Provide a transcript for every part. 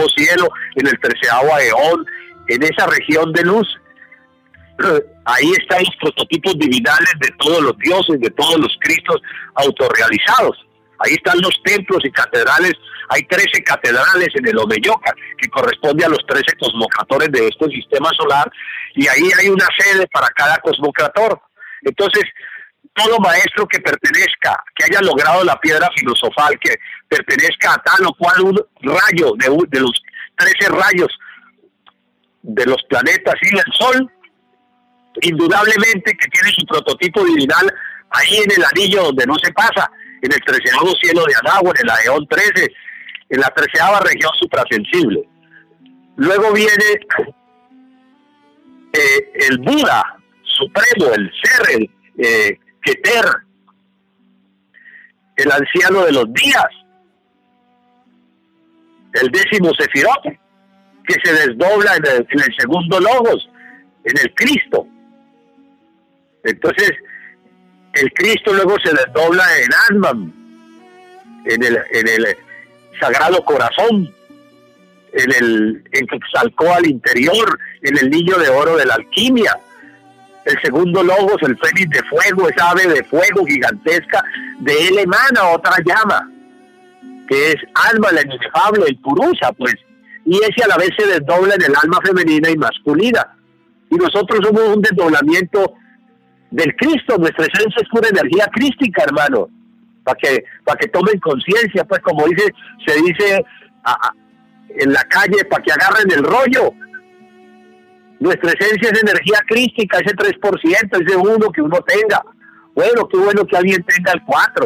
13º cielo, en el 13º eón, en esa región de luz. Ahí están los prototipos divinales de todos los dioses, de todos los cristos autorrealizados. Ahí están los templos y catedrales. Hay 13 catedrales en el Omeyoca, que corresponde a los 13 cosmocratores de este sistema solar, y ahí hay una sede para cada cosmocrator. Entonces, todo maestro que pertenezca, que haya logrado la piedra filosofal, que pertenezca a tal o cual un rayo de los 13 rayos de los planetas y del Sol, indudablemente que tiene su prototipo divinal ahí en el anillo donde no se pasa, en el 13º cielo de Anáhuac, en la eón 13, en la 13ª región suprasensible. Luego viene el Buda supremo, el Ser, el Keter, el anciano de los días, el 10º Sefirot, que se desdobla en el segundo Logos, en el Cristo. Entonces, el Cristo luego se desdobla en Atman, en el Sagrado Corazón, en Quetzalcóatl interior, en el niño de oro de la alquimia. El segundo Logos, el fénix de fuego, esa ave de fuego gigantesca, de él emana otra llama, que es alma, la inefable, el Purusha, pues, y ese a la vez se desdobla en el alma femenina y masculina. Y nosotros somos un desdoblamiento del Cristo. Nuestra esencia es pura energía crística, hermano, para que tomen conciencia, pues, como se dice en la calle, para que agarren el rollo. Nuestra esencia es energía crística, ese 3%, ese 1 que uno tenga. Bueno, qué bueno que alguien tenga el 4.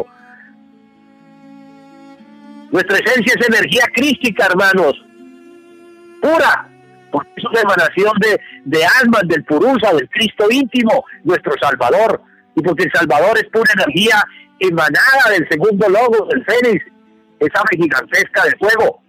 Nuestra esencia es energía crística, hermanos, pura, porque es una emanación de almas, del Purusha, del Cristo íntimo, nuestro Salvador, y porque el Salvador es pura energía emanada del segundo Logos, del Fénix, esa ave gigantesca de fuego.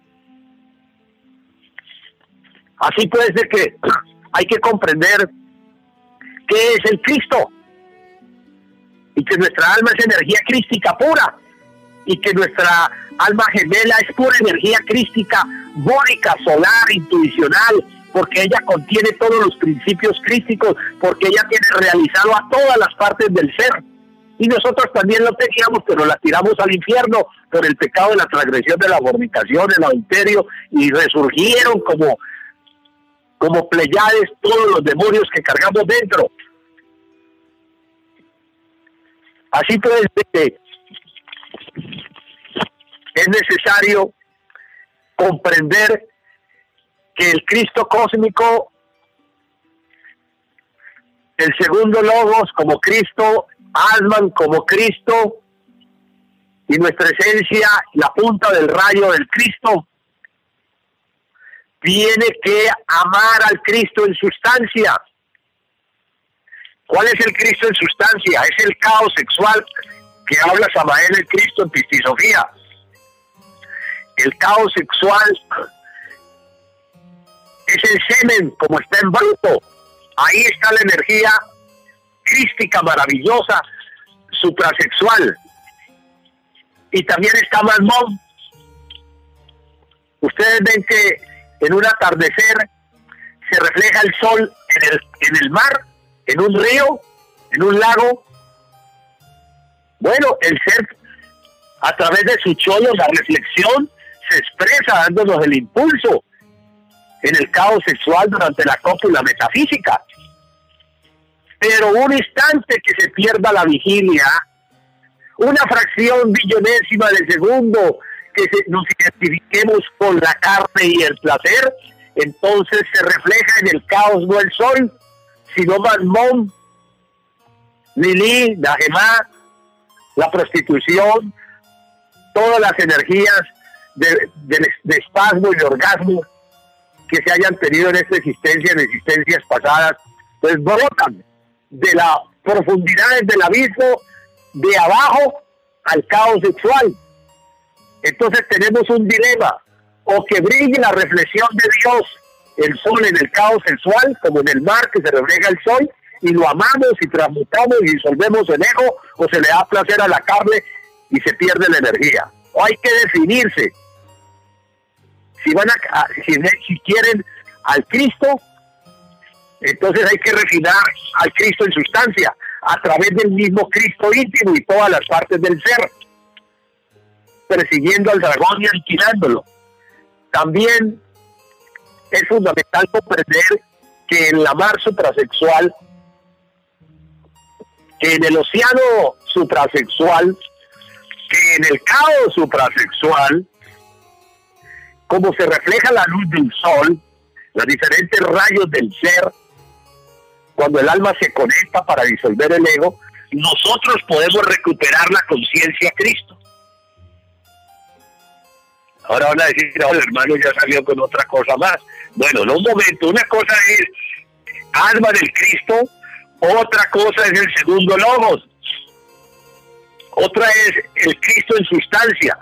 Así puede ser que hay que comprender qué es el Cristo, y que nuestra alma es energía crística pura, y que nuestra alma gemela es pura energía crística, bórica, solar, intuicional, porque ella contiene todos los principios crísticos, porque ella tiene realizado a todas las partes del ser. Y nosotros también lo teníamos, pero la tiramos al infierno por el pecado de la transgresión, de la fornicación, del adulterio, y resurgieron como Pleiades todos los demonios que cargamos dentro. Así pues, es necesario comprender que el Cristo cósmico, el segundo Logos como Cristo, Atman como Cristo, y nuestra esencia, la punta del rayo del Cristo, tiene que amar al Cristo en sustancia. ¿Cuál es el Cristo en sustancia? Es el caos sexual que habla Samael el Cristo en Pistisofía. El caos sexual es el semen, como está en bruto. Ahí está la energía crística maravillosa, suprasexual. Y también está Mamón. Ustedes ven que en un atardecer se refleja el sol en el mar, en un río, en un lago. Bueno, el ser, a través de su cholo, la reflexión, se expresa dándonos el impulso en el caos sexual durante la cópula metafísica. Pero un instante que se pierda la vigilia, una fracción billonésima de segundo que nos identifiquemos con la carne y el placer, entonces se refleja en el caos, no el sol, sino Mamón, Lili, Dajemá, la prostitución, todas las energías de espasmo y de orgasmo que se hayan tenido en esta existencia, en existencias pasadas, pues brotan de las profundidades del abismo, de abajo al caos sexual. Entonces tenemos un dilema: o que brille la reflexión de Dios, el sol en el caos sexual, como en el mar que se refleja el sol, y lo amamos y transmutamos y disolvemos el ego, o se le da placer a la carne y se pierde la energía. O hay que definirse. si quieren al Cristo, entonces hay que refinar al Cristo en sustancia, a través del mismo Cristo íntimo y todas las partes del ser, persiguiendo al dragón y aniquilándolo. También es fundamental comprender que en la mar suprasexual, que en el océano suprasexual, que en el caos suprasexual, como se refleja la luz del sol, los diferentes rayos del ser, cuando el alma se conecta para disolver el ego, nosotros podemos recuperar la conciencia a Cristo. Ahora van a decir, no, el hermano ya salió con otra cosa más. Bueno, no, un momento, una cosa es alma del Cristo, otra cosa es el segundo logos, otra es el Cristo en sustancia,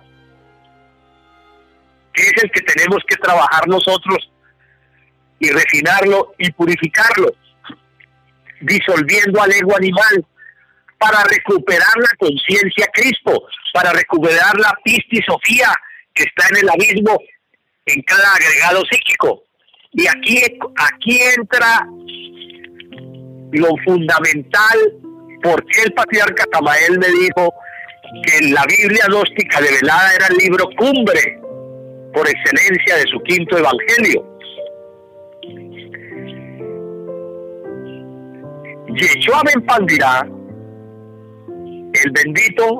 que es el que tenemos que trabajar nosotros y refinarlo y purificarlo, disolviendo al ego animal para recuperar la conciencia Cristo, para recuperar la pistisofía que está en el abismo en cada agregado psíquico. Y aquí entra lo fundamental, porque el patriarca Samael me dijo que la Biblia gnóstica develada era el libro cumbre por excelencia de su quinto evangelio. Yeshua Ben Pandirá, el bendito,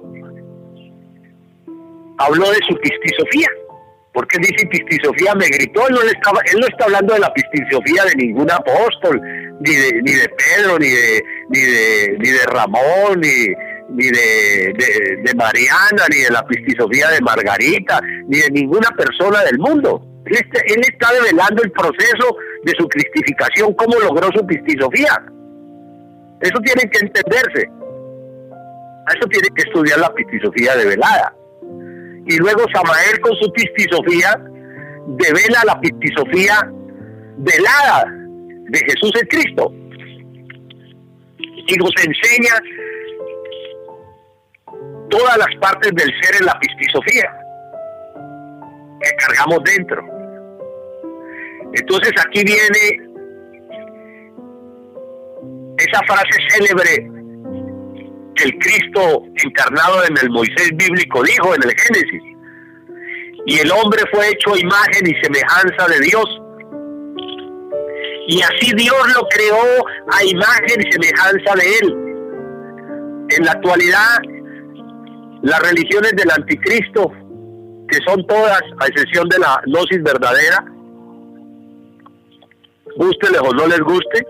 habló de su pistisofía. ¿Por qué dice pistisofía? Me gritó. Él no está hablando de la pistisofía de ningún apóstol, ni de Pedro, ni de Ramón, ni de Mariana, ni de la pistisofía de Margarita, ni de ninguna persona del mundo. Él está develando el proceso de su cristificación, cómo logró su pistisofía. Eso tiene que entenderse. A eso tiene que estudiar la pistisofía develada. Y luego Samael con su pistisofía devela la pistisofía velada de Jesús el Cristo. Y nos enseña todas las partes del ser en la pistisofía que cargamos dentro. Entonces aquí viene esa frase célebre que el Cristo encarnado en el Moisés bíblico dijo en el Génesis: y el hombre fue hecho a imagen y semejanza de Dios, y así Dios lo creó a imagen y semejanza de él. En la actualidad, las religiones del anticristo, que son todas, a excepción de la gnosis verdadera, gústeles o no les guste,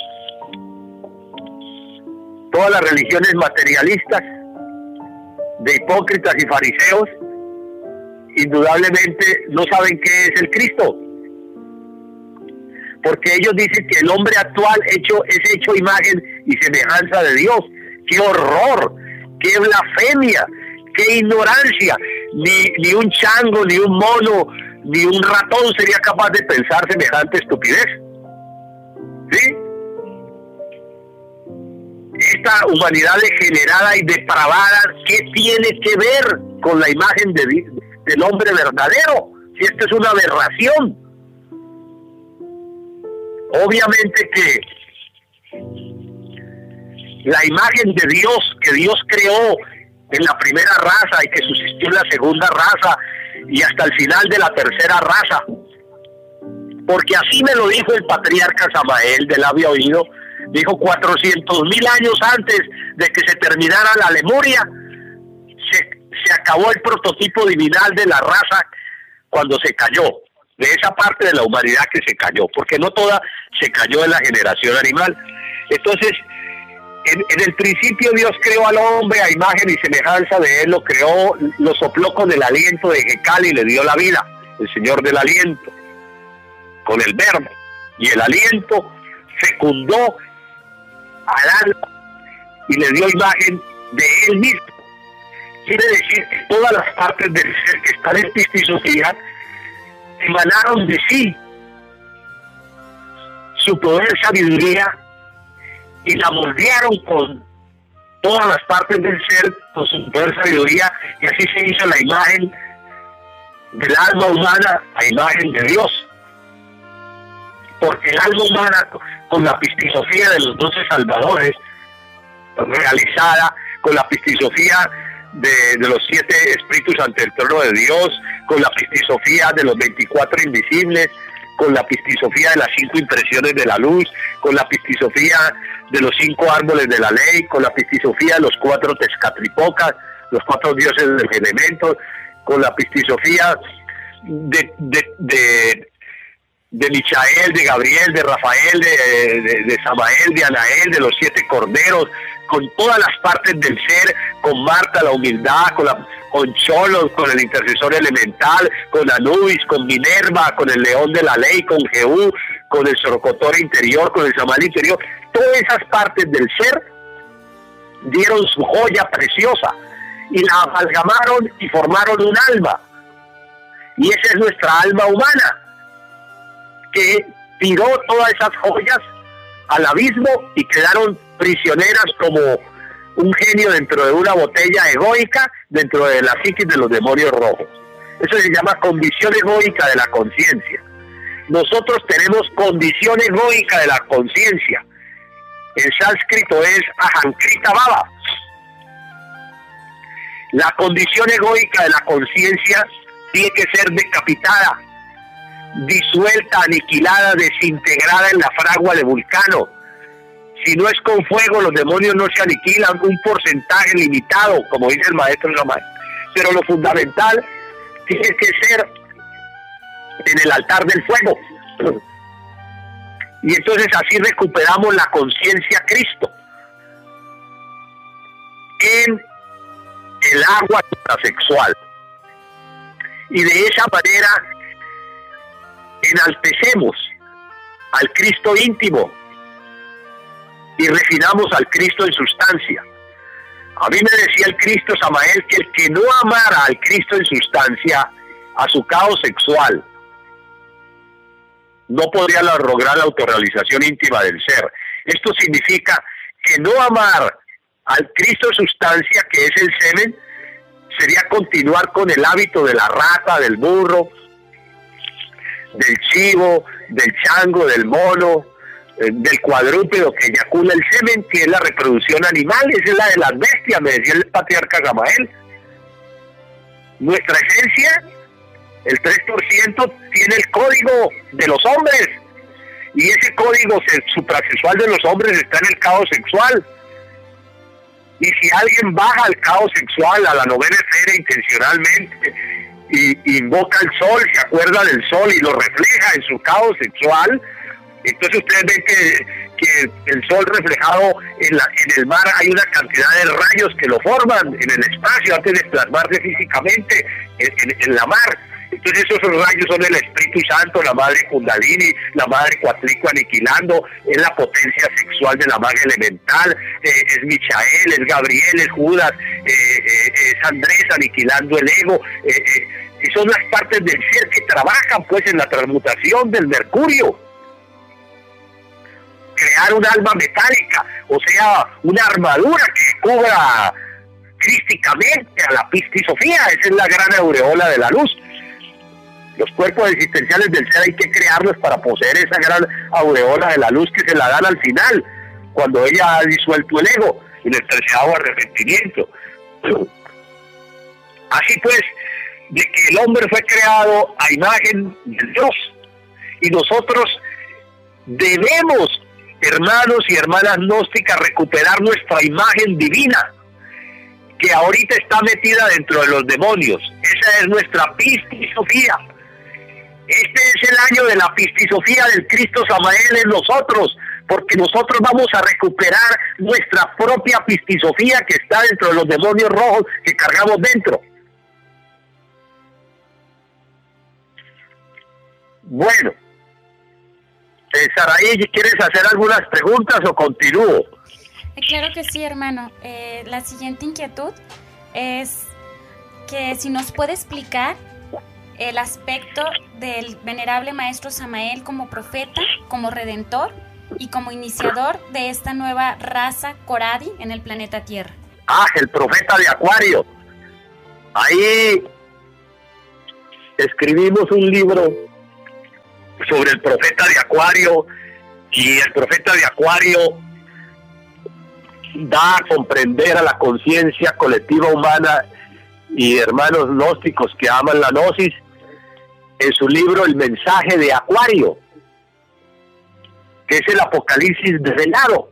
todas las religiones materialistas de hipócritas y fariseos, indudablemente no saben qué es el Cristo, porque ellos dicen que el hombre actual es hecho imagen y semejanza de Dios. ¡Qué horror! ¡Qué blasfemia! ¡Qué ignorancia! Ni un chango, ni un mono, ni un ratón sería capaz de pensar semejante estupidez. ¿Sí? Esta humanidad degenerada y depravada, ¿qué tiene que ver con la imagen del hombre verdadero? Si esto es una aberración. Obviamente que la imagen de Dios, que Dios creó en la primera raza y que subsistió en la segunda raza y hasta el final de la tercera raza, porque así me lo dijo el patriarca Samael de labio oído. Dijo: 400,000 años antes de que se terminara la Lemuria, se acabó el prototipo divinal de la raza cuando se cayó, de esa parte de la humanidad que se cayó, porque no toda se cayó en la generación animal. Entonces, en el principio Dios creó al hombre a imagen y semejanza de él, lo creó, lo sopló con el aliento de Jecal y le dio la vida, el Señor del aliento, con el verbo, y el aliento fecundó al alma y le dio imagen de él mismo. Quiere decir que todas las partes del ser que están en pistisofía emanaron de sí su poder, sabiduría, y la moldearon con todas las partes del ser, con su poder, sabiduría, y así se hizo la imagen del alma humana a imagen de Dios. Porque el alma humana, con la pistisofía de los 12 salvadores, realizada con la pistisofía de los 7 espíritus ante el trono de Dios, con la pistisofía de los 24 invisibles, con la pistisofía de las 5 impresiones de la luz, con la pistisofía de los 5 árboles de la ley, con la pistisofía de los 4 tezcatripocas, los 4 dioses del elemento, con la pistisofía de Michael, de Gabriel, de Rafael, de Samael, de Anael, de los 7 corderos, con todas las partes del ser, con Marta, la humildad, con Cholos, con el intercesor elemental, con Anubis, con Minerva, con el león de la ley, con Jehú, con el Sorocotor interior, con el Samael interior. Todas esas partes del ser dieron su joya preciosa y la amalgamaron y formaron un alma. Y esa es nuestra alma humana, que tiró todas esas joyas al abismo y quedaron prisioneras como un genio dentro de una botella egoica, dentro de la psiquis de los demonios rojos. Eso se llama condición egoica de la conciencia. Nosotros tenemos condición egoica de la conciencia. En sánscrito es ahankrita bhava. La condición egoica de la conciencia tiene que ser decapitada, disuelta, aniquilada, desintegrada en la fragua de Vulcano. Si no es con fuego, los demonios no se aniquilan, un porcentaje limitado, como dice el maestro Ramán. Pero lo fundamental tiene que ser en el altar del fuego. Y entonces así recuperamos la conciencia Cristo en el agua sexual. Y de esa manera enaltecemos al Cristo íntimo y refinamos al Cristo en sustancia. A mí me decía el Cristo Samael que el que no amara al Cristo en sustancia, a su caos sexual, no podría lograr la autorrealización íntima del ser. Esto significa que no amar al Cristo en sustancia, que es el semen, sería continuar con el hábito de la rata, del burro, del chivo, del chango, del mono, del cuadrúpedo que eyacula el semen, que es la reproducción animal. Esa es la de las bestias, me decía el patriarca Samael. Nuestra esencia, el 3%, tiene el código de los hombres, y ese código suprasexual de los hombres está en el caos sexual. Y si alguien baja al caos sexual, a la novena esfera intencionalmente, y invoca al sol, se acuerda del sol y lo refleja en su caos sexual, entonces ustedes ven que el sol reflejado en el mar, hay una cantidad de rayos que lo forman en el espacio antes de plasmarse físicamente en la mar. Entonces esos rayos son el Espíritu Santo, la Madre Kundalini, la Madre Cuatlico aniquilando, es la potencia sexual de la maga elemental, es Michael, es Gabriel, es Judas, es Andrés aniquilando el ego, y son las partes del ser que trabajan pues en la transmutación del mercurio. Crear un alma metálica, o sea, una armadura que cubra crísticamente a la pistisofía. Esa es la gran aureola de la luz. Los cuerpos existenciales del ser hay que crearlos para poseer esa gran aureola de la luz que se la dan al final, cuando ella ha disuelto el ego en el 13º arrepentimiento. Así pues, de que el hombre fue creado a imagen de Dios, y nosotros debemos, hermanos y hermanas gnósticas, recuperar nuestra imagen divina, que ahorita está metida dentro de los demonios. Esa es nuestra pistisofía. Este es el año de la pistisofía del Cristo Samael en nosotros, porque nosotros vamos a recuperar nuestra propia pistisofía que está dentro de los demonios rojos que cargamos dentro. Bueno, Saraí, ¿quieres hacer algunas preguntas o continúo? Claro que sí, hermano. La siguiente inquietud es que si nos puede explicar el aspecto del venerable maestro Samael como profeta, como redentor y como iniciador de esta nueva raza Coradi en el planeta Tierra. El profeta de Acuario. Ahí escribimos un libro sobre el profeta de Acuario, y el profeta de Acuario da a comprender a la conciencia colectiva humana y hermanos gnósticos que aman la gnosis en su libro El mensaje de Acuario, que es el Apocalipsis revelado.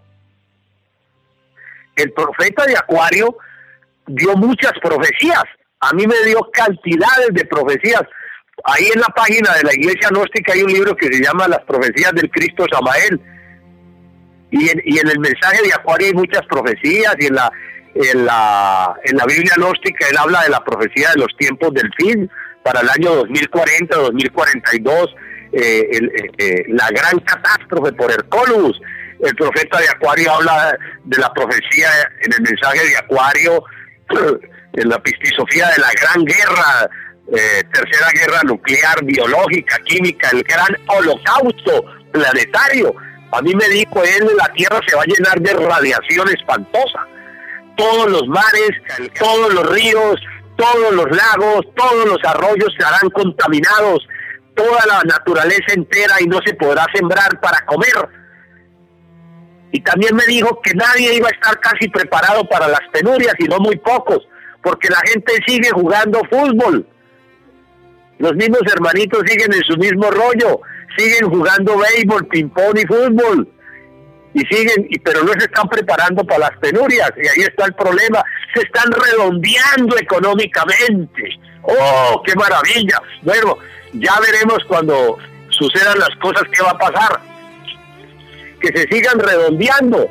El profeta de Acuario dio muchas profecías. A mí me dio cantidades de profecías. Ahí en la página de la Iglesia Gnóstica hay un libro que se llama Las profecías del Cristo Samael. Y en el mensaje de Acuario hay muchas profecías, y en la Biblia Gnóstica él habla de la profecía de los tiempos del fin, para el año 2040, 2042, la gran catástrofe por Hercólogos. El profeta de Acuario habla de la profecía en el mensaje de Acuario, en la pistisofía de la gran guerra, tercera guerra nuclear, biológica, química, el gran holocausto planetario. A mí me dijo él, la Tierra se va a llenar de radiación espantosa. Todos los mares, todos los ríos, todos los lagos, todos los arroyos se harán contaminados, toda la naturaleza entera, y no se podrá sembrar para comer. Y también me dijo que nadie iba a estar casi preparado para las penurias, sino muy pocos, porque la gente sigue jugando fútbol. Los mismos hermanitos siguen en su mismo rollo, siguen jugando béisbol, ping-pong y fútbol, pero no se están preparando para las penurias, y ahí está el problema. Se están redondeando económicamente. ¡Oh, qué maravilla! Bueno, ya veremos cuando sucedan las cosas qué va a pasar. Que se sigan redondeando.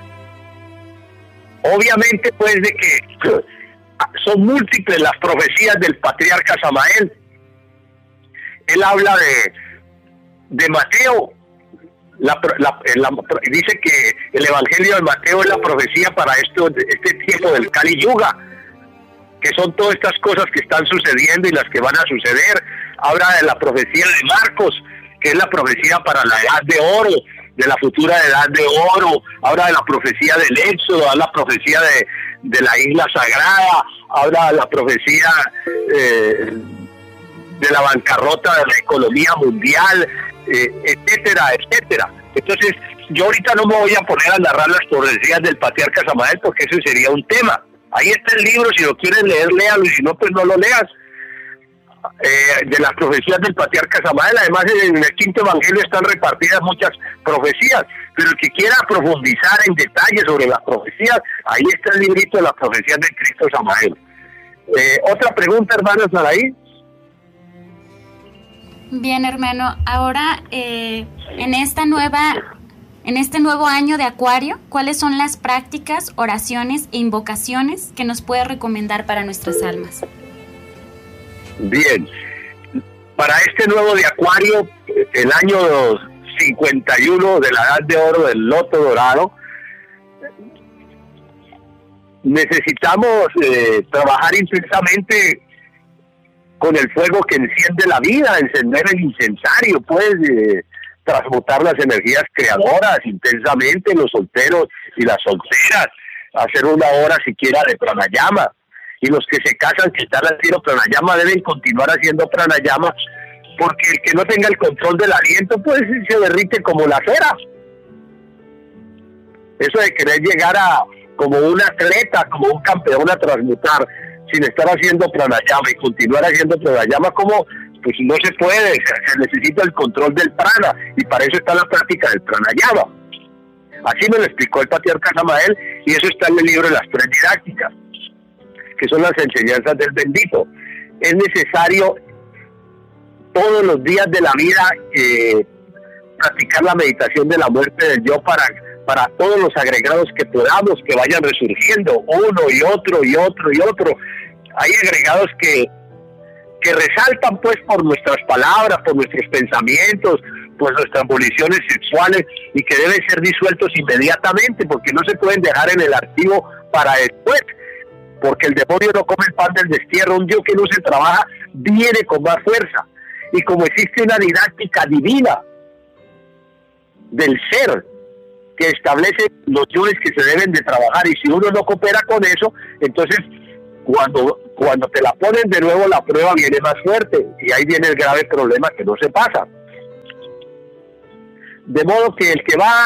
Obviamente, pues, de que son múltiples las profecías del patriarca Samael. Él habla de Mateo. Dice que el Evangelio de Mateo es la profecía para este tiempo del Kali Yuga, que son todas estas cosas que están sucediendo y las que van a suceder. Habla de la profecía de Marcos, que es la profecía para la edad de oro, de la futura edad de oro. Habla de la profecía del Éxodo, habla de la profecía de la isla sagrada, habla de la profecía de la bancarrota de la economía mundial, etcétera, etcétera. Entonces, yo ahorita no me voy a poner a narrar las profecías del patriarca Samael, porque eso sería un tema. Ahí está el libro, si lo quieres leer, léalo, y si no, pues no lo leas. De las profecías del patriarca Samael. Además, en el quinto evangelio están repartidas muchas profecías, pero el que quiera profundizar en detalle sobre las profecías, ahí está el librito de las profecías del Cristo Samael. Otra pregunta, hermano Saraí. Bien, hermano, ahora en este nuevo año de Acuario, ¿cuáles son las prácticas, oraciones e invocaciones que nos puede recomendar para nuestras almas? Bien, para este nuevo de Acuario, el año 51 de la edad de oro del loto dorado, necesitamos trabajar intensamente con el fuego que enciende la vida, encender el incensario, pues transmutar las energías creadoras intensamente, los solteros y las solteras, hacer una hora siquiera de pranayama. Y los que se casan, que están haciendo pranayama, deben continuar haciendo pranayama, porque el que no tenga el control del aliento, pues se derrite como la cera. Eso de querer llegar como un atleta, como un campeón a transmutar, sin estar haciendo pranayama y continuar haciendo pranayama, como pues no se puede, se necesita el control del prana, y para eso está la práctica del pranayama. Así me lo explicó el patriarca Samael, y eso está en el libro de las 3 didácticas, que son las enseñanzas del bendito. Es necesario todos los días de la vida practicar la meditación de la muerte del yo para todos los agregados que podamos, que vayan resurgiendo, uno y otro y otro y otro. Hay agregados que resaltan pues por nuestras palabras, por nuestros pensamientos, por nuestras voliciones sexuales, y que deben ser disueltos inmediatamente, porque no se pueden dejar en el archivo para después, porque el demonio no come el pan del destierro. Un yo que no se trabaja viene con más fuerza, y como existe una didáctica divina del ser que establece los yoes que se deben de trabajar, y si uno no coopera con eso, entonces cuando cuando te la ponen de nuevo la prueba viene más fuerte y ahí viene el grave problema que no se pasa. De modo que el que va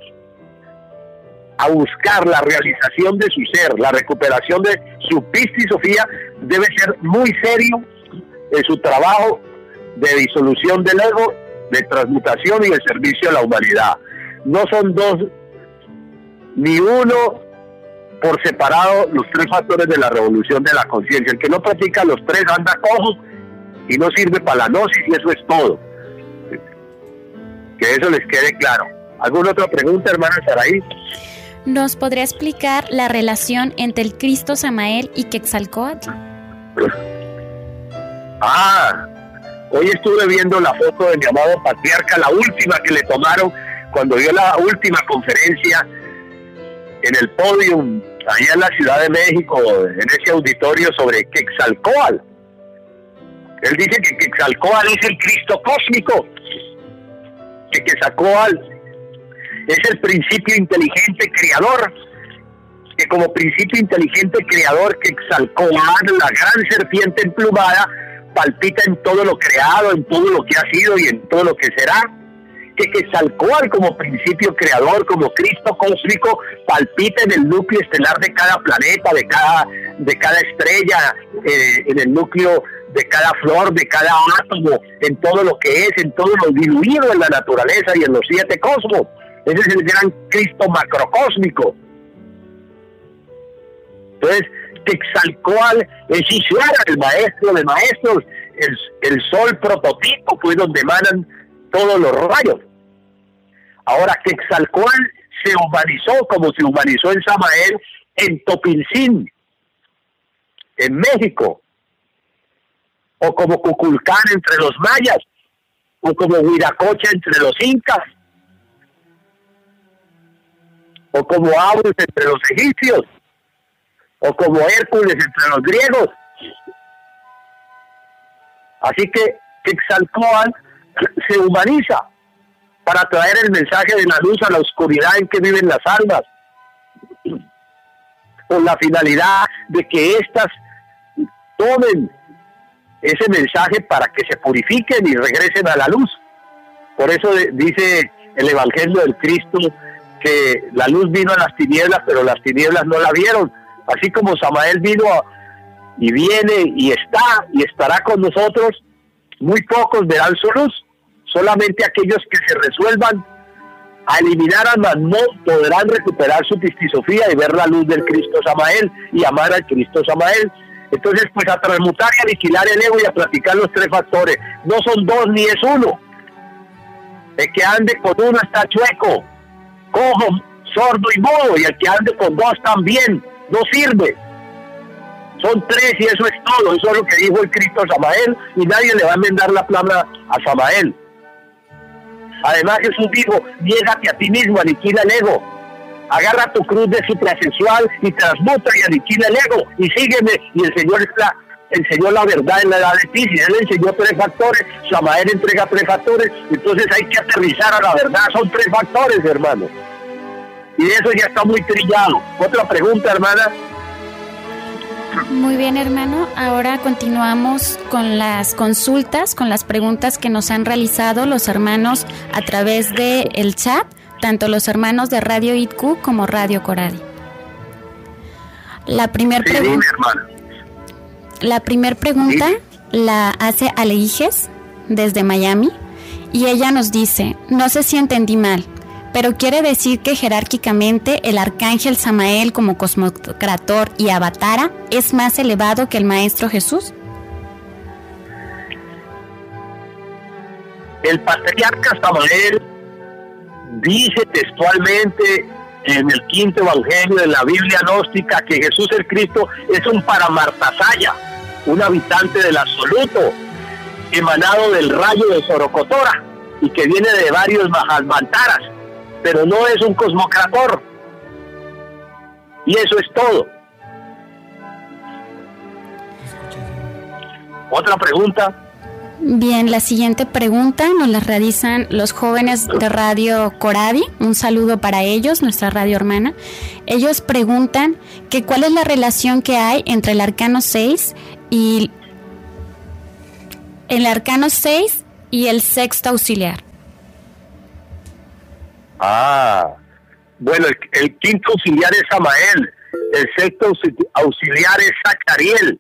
a buscar la realización de su ser, la recuperación de su Pistis Sophia, debe ser muy serio en su trabajo de disolución del ego, de transmutación y de servicio a la humanidad. No son dos ni uno por separado los tres factores de la revolución de la conciencia. El que no practica los tres anda cojo y no sirve para la gnosis, y eso es todo. Que eso les quede claro. ¿Alguna otra pregunta, hermana Saraí? ¿Nos podría explicar la relación entre el Cristo Samael y Quetzalcóatl? Hoy estuve viendo la foto de mi amado patriarca, la última que le tomaron cuando dio la última conferencia en el podium, allá en la Ciudad de México, en ese auditorio sobre Quetzalcóatl. Él dice que Quetzalcóatl es el Cristo cósmico, que Quetzalcóatl es el principio inteligente creador, que como principio inteligente creador Quetzalcóatl, la gran serpiente emplumada, palpita en todo lo creado, en todo lo que ha sido y en todo lo que será. Que Quetzalcóatl como principio creador, como Cristo cósmico, palpita en el núcleo estelar de cada planeta, de cada estrella, en el núcleo de cada flor, de cada átomo, en todo lo que es, en todo lo diluido en la naturaleza y en los 7 cosmos. Ese es el gran Cristo macrocósmico. Entonces, Quetzalcóatl es Ishvara, el maestro de maestros, el sol prototipo, pues donde emanan todos los rayos. Ahora, Quetzalcóatl se humanizó como se humanizó en Samael, en Topilzín, en México, o como Cuculcán entre los mayas, o como Huiracocha entre los incas, o como Horus entre los egipcios, o como Hércules entre los griegos. Así que Quetzalcóatl se humaniza para traer el mensaje de la luz a la oscuridad en que viven las almas, con la finalidad de que éstas tomen ese mensaje para que se purifiquen y regresen a la luz. Por eso dice el Evangelio del Cristo que la luz vino a las tinieblas, pero las tinieblas no la vieron. Así como Samael vino y viene y está y estará con nosotros, muy pocos verán su luz. Solamente aquellos que se resuelvan a eliminar al Mammón podrán recuperar su pistisofía y ver la luz del Cristo Samael y amar al Cristo Samael. Entonces, pues a transmutar y aniquilar el ego y a practicar los tres factores. No son dos ni es uno. El que ande con uno está chueco, cojo, sordo y mudo, y el que ande con dos también no sirve. Son tres y eso es todo. Eso es lo que dijo el Cristo Samael, y nadie le va a enmendar la plana a Samael. Además, Jesús dijo: niégate a ti mismo, aniquila el ego, agarra tu cruz de suprasexual y transmuta y aniquila el ego y sígueme. Y el Señor enseñó la verdad en la edad de Piscis. Él enseñó tres factores, Samael entrega tres factores. Entonces hay que aterrizar a la verdad. Son tres factores, hermano, y eso ya está muy trillado. Otra pregunta, hermana. Muy bien, hermano. Ahora continuamos con las consultas, con las preguntas que nos han realizado los hermanos a través del chat, tanto los hermanos de Radio ITQ como Radio Coradi. La primera pregunta la hace Aleijes desde Miami, y ella nos dice: no sé si entendí mal, pero quiere decir que jerárquicamente el arcángel Samael como cosmocrator y avatara es más elevado que el maestro Jesús. El patriarca Samael dice textualmente en el quinto evangelio de la Biblia gnóstica que Jesús el Cristo es un Paramartasaya, un habitante del absoluto, emanado del rayo de Sorocotora y que viene de varios Mahamantaras, pero no es un cosmocrator. Y eso es todo. Otra pregunta. Bien, la siguiente pregunta nos la realizan los jóvenes de Radio Coradi. Un saludo para ellos, nuestra radio hermana. Ellos preguntan que cuál es la relación que hay entre el arcano 6 y el sexto auxiliar. Bueno, el quinto auxiliar es Samael, el sexto auxiliar es Zachariel.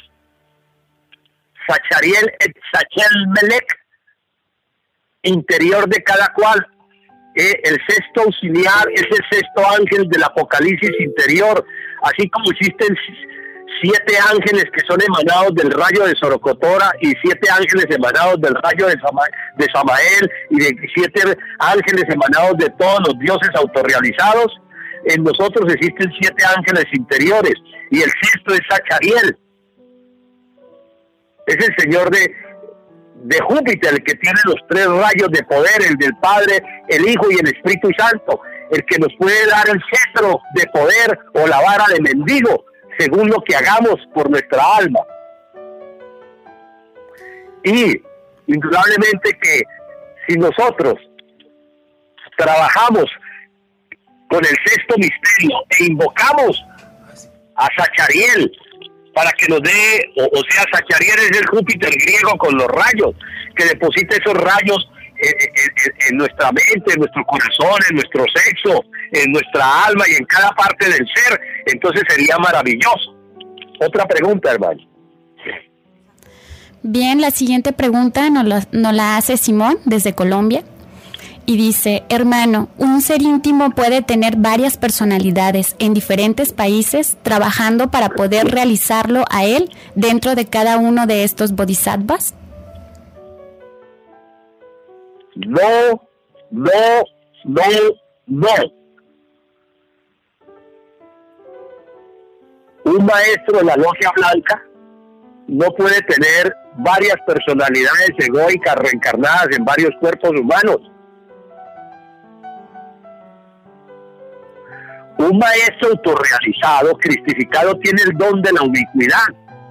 Zachariel et Melech, interior de cada cual. El sexto auxiliar es el sexto ángel del Apocalipsis interior, así como existen 7 ángeles que son emanados del rayo de Sorocotora y 7 ángeles emanados del rayo de Samael y de 7 ángeles emanados de todos los dioses autorrealizados. En nosotros existen 7 ángeles interiores y el sexto es Zachariel. Es el señor de Júpiter, el que tiene los 3 rayos de poder, el del Padre, el Hijo y el Espíritu Santo, el que nos puede dar el cetro de poder o la vara de mendigo, según lo que hagamos por nuestra alma. Y indudablemente que si nosotros trabajamos con el sexto misterio e invocamos a Zachariel para que nos dé, o sea, Zachariel es el Júpiter griego con los rayos, que deposita esos rayos en nuestra mente, en nuestro corazón, en nuestro sexo, en nuestra alma y en cada parte del ser, entonces sería maravilloso. Otra pregunta, hermano. Bien, la siguiente pregunta nos la hace Simón desde Colombia y dice: hermano, ¿un ser íntimo puede tener varias personalidades en diferentes países trabajando para poder realizarlo a él dentro de cada uno de estos bodhisattvas? No. Un maestro de la logia blanca no puede tener varias personalidades egoicas reencarnadas en varios cuerpos humanos. Un maestro autorrealizado, cristificado, tiene el don de la ubicuidad.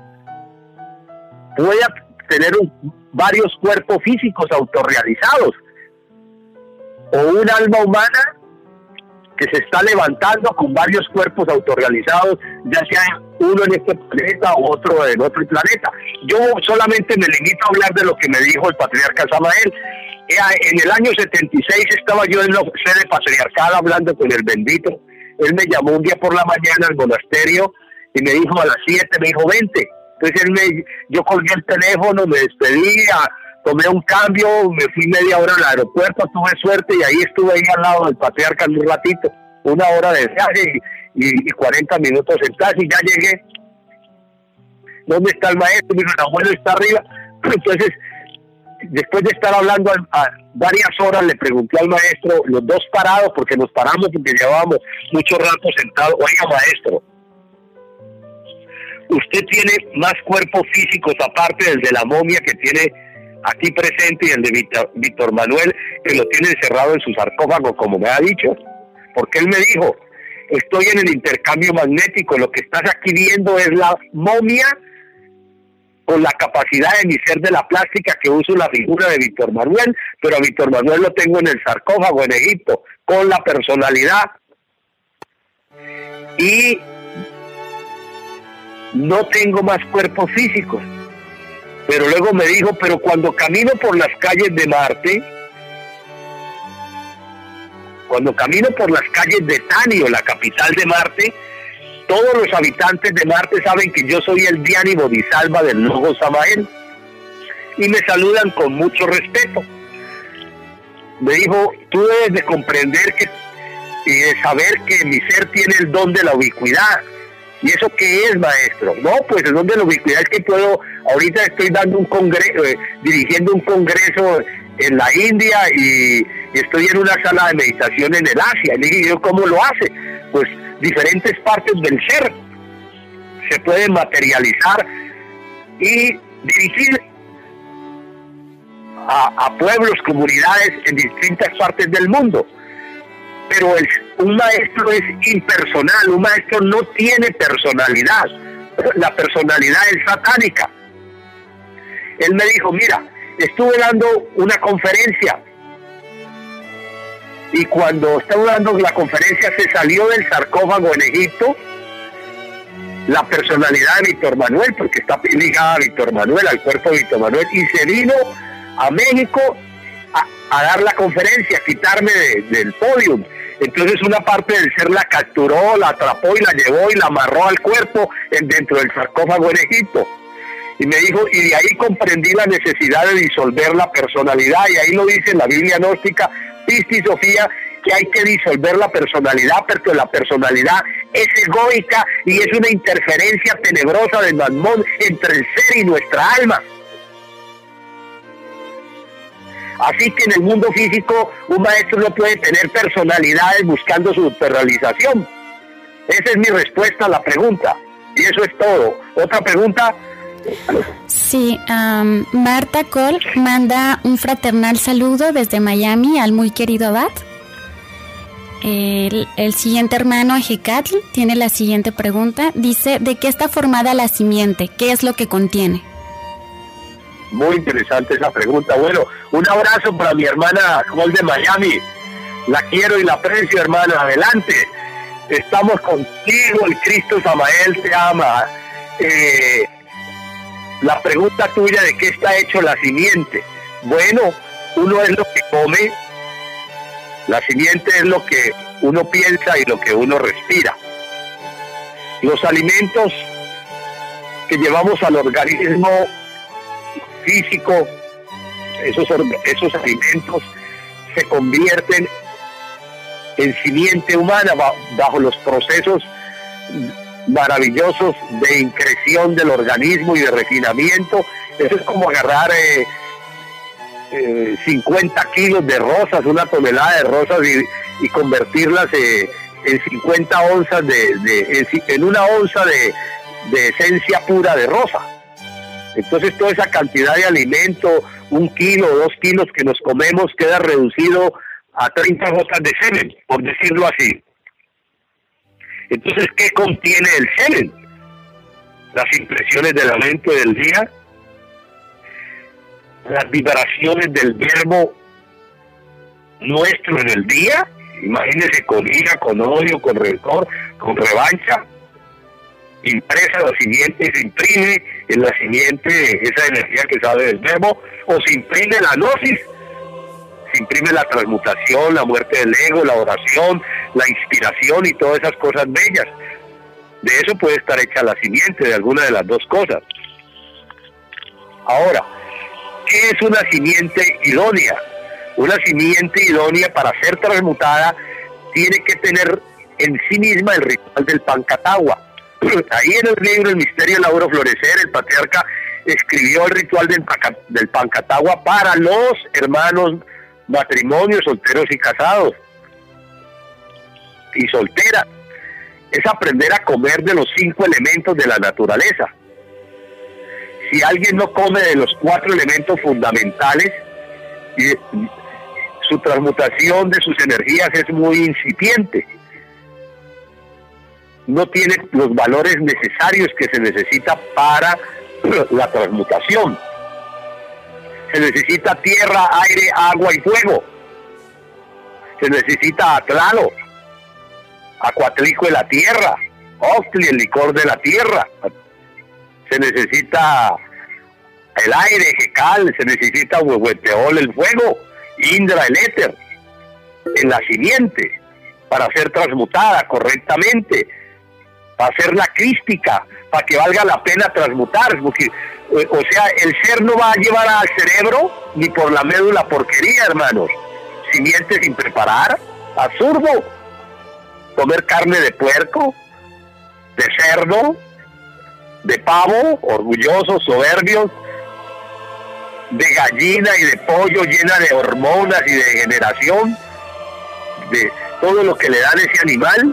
Puede tener varios cuerpos físicos autorrealizados, o un alma humana que se está levantando con varios cuerpos autorrealizados, ya sea uno en este planeta o otro en otro planeta. Yo solamente me limito a hablar de lo que me dijo el patriarca Samael. En el año 76 estaba yo en la sede patriarcal hablando con el bendito. Él me llamó un día por la mañana al monasterio y me dijo a las 7, me dijo, vente. Entonces yo colgué el teléfono, me despedí, tomé un cambio, me fui media hora al aeropuerto, tuve suerte y ahí estuve ahí al lado del patriarca un ratito, 1 hora de viaje y 40 minutos en taxi, y ya llegué. ¿Dónde está el maestro? Me dijo, el abuelo está arriba. Entonces, después de estar hablando a varias horas, le pregunté al maestro, los dos parados, porque nos paramos porque llevábamos mucho rato sentados. Oiga, maestro, usted tiene más cuerpos físicos aparte del de la momia que tiene aquí presente y el de Víctor Manuel, que lo tiene encerrado en su sarcófago, como me ha dicho, porque él me dijo, estoy en el intercambio magnético, lo que estás aquí viendo es la momia con la capacidad de mi ser de la plástica, que uso la figura de Víctor Manuel, pero a Víctor Manuel lo tengo en el sarcófago en Egipto, con la personalidad. Y no tengo más cuerpos físicos. Pero luego me dijo, pero cuando camino por las calles de Marte, cuando camino por las calles de Tanio, la capital de Marte, todos los habitantes de Marte saben que yo soy el Dhyani Bodhisattva del Logo Samael y me saludan con mucho respeto. Me dijo, tú debes de comprender y de saber que mi ser tiene el don de la ubicuidad. ¿Y eso qué es, maestro? No, pues el don de la ubicuidad es que ahorita estoy dando un congreso, dirigiendo un congreso en la India y estoy en una sala de meditación en el Asia. Y le dije, ¿yo cómo lo hace? Pues diferentes partes del ser se pueden materializar y dirigir a pueblos, comunidades en distintas partes del mundo. Pero un maestro es impersonal, un maestro no tiene personalidad, la personalidad es satánica. Él me dijo, mira, estuve dando una conferencia, y cuando estaba dando la conferencia se salió del sarcófago en Egipto la personalidad de Víctor Manuel, porque está ligada a Víctor Manuel, al cuerpo de Víctor Manuel, y se vino a México a dar la conferencia, a quitarme del podio. Entonces una parte del ser la capturó, la atrapó y la llevó y la amarró al cuerpo dentro del sarcófago en Egipto. Y me dijo, y de ahí comprendí la necesidad de disolver la personalidad, y ahí lo dice en la Biblia gnóstica, Pista y Sofía, que hay que disolver la personalidad, porque la personalidad es egoica y es una interferencia tenebrosa del Mamón entre el ser y nuestra alma. Así que en el mundo físico un maestro no puede tener personalidades buscando su superrealización. Esa es mi respuesta a la pregunta, y eso es todo. ¿Otra pregunta? Sí, Marta Cole manda un fraternal saludo desde Miami al muy querido Abad. El siguiente hermano Ejecatl tiene la siguiente pregunta. Dice, ¿de qué está formada la simiente? ¿Qué es lo que contiene? Muy interesante esa pregunta. Bueno, un abrazo para mi hermana Cole de Miami. La quiero y la aprecio, hermana. Adelante. Estamos contigo, el Cristo Samael te ama. La pregunta tuya de qué está hecho la simiente. Bueno, uno es lo que come, la simiente es lo que uno piensa y lo que uno respira. Los alimentos que llevamos al organismo físico, esos alimentos se convierten en simiente humana bajo los procesos maravillosos de increción del organismo y de refinamiento. Eso es como agarrar 50 kilos de rosas, una tonelada de rosas y convertirlas en 50 onzas en una onza de esencia pura de rosa. Entonces toda esa cantidad de alimento, 1 kilo, 2 kilos que nos comemos, queda reducido a 30 gotas de semen, por decirlo así. Entonces, ¿qué contiene el semen? Las impresiones de la mente del día, las vibraciones del verbo nuestro en el día. Imagínese, con ira, con odio, con rencor, con revancha. Impresa la simiente, se imprime en la simiente esa energía que sale del verbo, o se imprime la gnosis, se imprime la transmutación, la muerte del ego, la oración, la inspiración y todas esas cosas bellas. De eso puede estar hecha la simiente, de alguna de las dos cosas. Ahora, ¿qué es una simiente idónea? Una simiente idónea, para ser transmutada, tiene que tener en sí misma el ritual del Pancatagua. Ahí en el libro El Misterio del Lauro Florecer, el patriarca escribió el ritual del Pancatagua para los hermanos matrimonios, solteros y casados y solteras. Es aprender a comer de los 5 elementos de la naturaleza. Si alguien no come de los 4 elementos fundamentales, su transmutación de sus energías es muy incipiente. No tiene los valores necesarios que se necesita para la transmutación. Se necesita tierra, aire, agua y fuego. Se necesita atlalo, acuatlico de la tierra, octli, el licor de la tierra. Se necesita el aire, jecal, se necesita huehueteol, el fuego, indra, el éter, en la simiente, para ser transmutada correctamente, para hacerla crística, para que valga la pena transmutar, porque, o sea, el ser no va a llevar al cerebro ni por la médula porquería, hermanos. Simiente sin preparar, absurdo. Comer carne de puerco, de cerdo, de pavo, orgullosos, soberbios, de gallina y de pollo llena de hormonas y de degeneración, de todo lo que le dan a ese animal.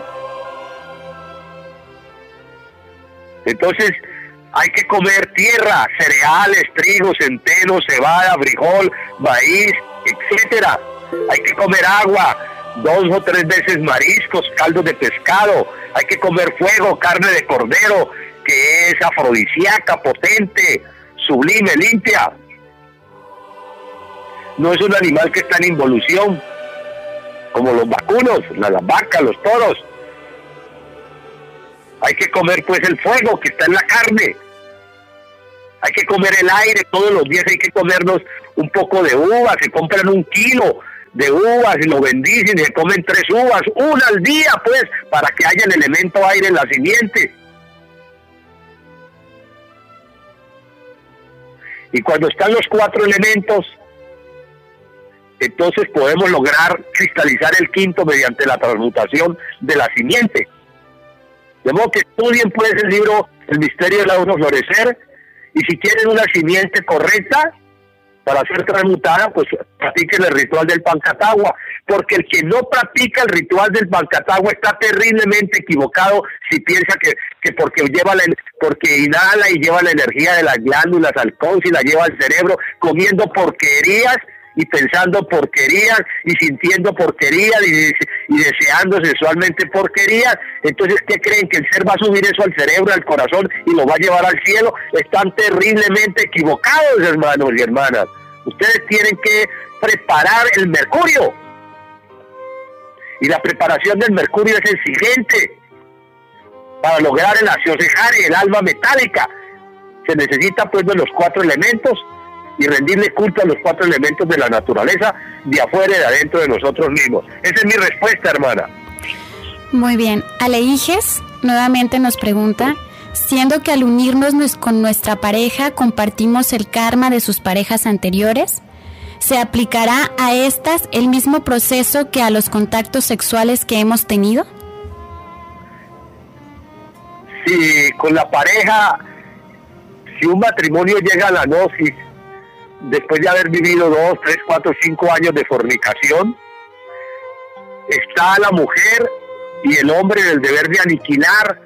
Entonces hay que comer tierra, cereales, trigo, centeno, cebada, frijol, maíz, etcétera. Hay que comer agua, 2 o 3 veces mariscos, caldos de pescado. Hay que comer fuego, carne de cordero, que es afrodisíaca, potente, sublime, limpia. no es un animal que está en involución, como los vacunos, las vacas, los toros. Hay que comer pues el fuego que está en la carne. Hay que comer el aire, todos los días hay que comernos un poco de uvas, se compran 1 kilo de uvas y lo bendicen y se comen 3 uvas, una al día pues, para que haya el elemento aire en la simiente. Y cuando están los 4 elementos, entonces podemos lograr cristalizar el quinto mediante la transmutación de la simiente. De modo que estudien pues el libro El misterio del lauro florecer, y si quieren una simiente correcta para ser transmutada, pues practiquen el ritual del Pancatagua, porque el que no practica el ritual del Pancatagua está terriblemente equivocado si piensa que porque inhala y lleva la energía de las glándulas al y la lleva al cerebro, comiendo porquerías y pensando porquerías y sintiendo porquerías y deseando sexualmente porquerías. Entonces, ¿qué creen? ¿Que el ser va a subir eso al cerebro, al corazón y lo va a llevar al cielo? Están terriblemente equivocados, hermanos y hermanas. Ustedes tienen que preparar el mercurio, y la preparación del mercurio es exigente para lograr el asiosejare, el alma metálica. Se necesita pues de los 4 elementos y rendirle culto a los 4 elementos de la naturaleza, de afuera y de adentro de nosotros mismos. Esa es mi respuesta, hermana. Muy bien. Aleijes nuevamente nos pregunta, siendo que al unirnos con nuestra pareja compartimos el karma de sus parejas anteriores, ¿se aplicará a estas el mismo proceso que a los contactos sexuales que hemos tenido? Si con la pareja, si un matrimonio llega a la gnosis, después de haber vivido 2, 3, 4, 5 años de fornicación, está la mujer y el hombre en el deber de aniquilar